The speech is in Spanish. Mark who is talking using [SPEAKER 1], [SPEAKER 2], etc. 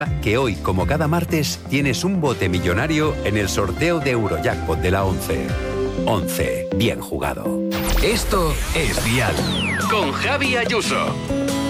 [SPEAKER 1] Que hoy, como cada martes, tienes un bote millonario en el sorteo de Eurojackpot de la 11. 11. Bien jugado.
[SPEAKER 2] Esto es Dial. Con Javi Ayuso.